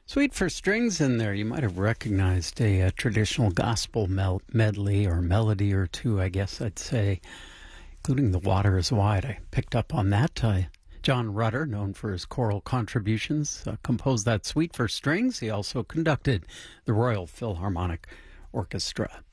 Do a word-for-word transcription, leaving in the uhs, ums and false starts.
Suite for Strings in there. You might have recognized a, a traditional gospel mel- medley or melody or two, I guess I'd say, including The Water is Wide. I picked up on that. Uh, John Rutter, known for his choral contributions, uh, composed that suite for strings. He also conducted the Royal Philharmonic Orchestra.